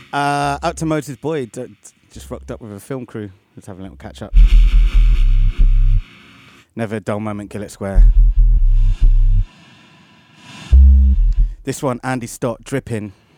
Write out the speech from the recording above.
Automotive Boy just rocked up with a film crew. Let's have a little catch up. Never a dull moment, Gillett Square. This one, Andy Stott, Dripping.